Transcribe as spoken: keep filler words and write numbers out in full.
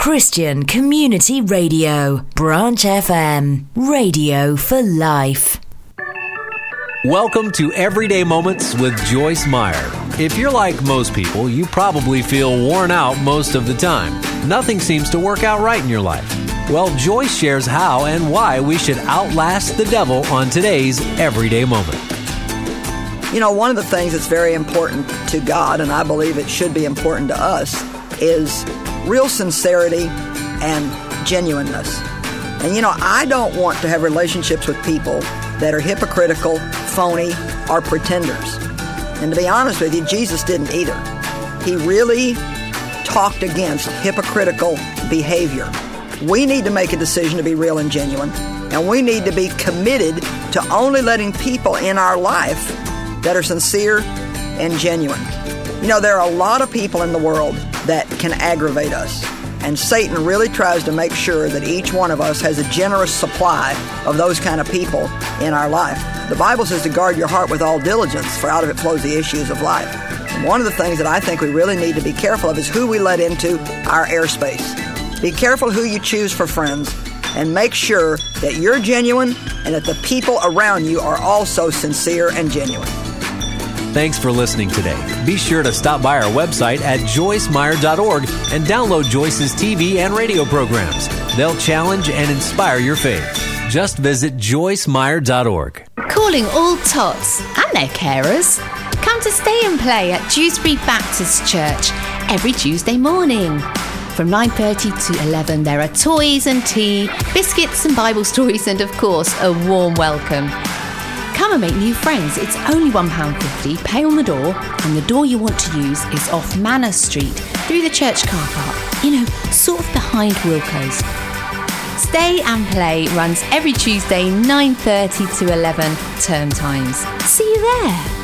Christian Community Radio, Branch F M, radio for life. Welcome to Everyday Moments with Joyce Meyer. If you're like most people, you probably feel worn out most of the time. Nothing seems to work out right in your life. Well, Joyce shares how and why we should outlast the devil on today's Everyday Moment. You know, one of the things that's very important to God, and I believe it should be important to us, is real sincerity and genuineness. And you know, I don't want to have relationships with people that are hypocritical, phony, or pretenders. And to be honest with you, Jesus didn't either. He really talked against hypocritical behavior. We need to make a decision to be real and genuine, and we need to be committed to only letting people in our life that are sincere and genuine. You know, there are a lot of people in the world that can aggravate us, and Satan really tries to make sure that each one of us has a generous supply of those kind of people in our life. The Bible says to guard your heart with all diligence, for out of it flows the issues of life. And one of the things that I think we really need to be careful of is who we let into our airspace. Be careful who you choose for friends, and make sure that you're genuine and that the people around you are also sincere and genuine. Thanks for listening today. Be sure to stop by our website at joyce meyer dot org and download Joyce's T V and radio programs. They'll challenge and inspire your faith. Just visit joyce meyer dot org. Calling all tots and their carers. Come to Stay and Play at Dewsbury Baptist Church every Tuesday morning. From nine thirty to eleven, there are toys and tea, biscuits and Bible stories, and of course, a warm welcome. Come and make new friends. It's only one pound fifty, pay on the door, and the door you want to use is off Manor Street, through the church car park, you know, sort of behind Wilco's. Stay and Play runs every Tuesday, nine thirty to eleven, term times. See you there.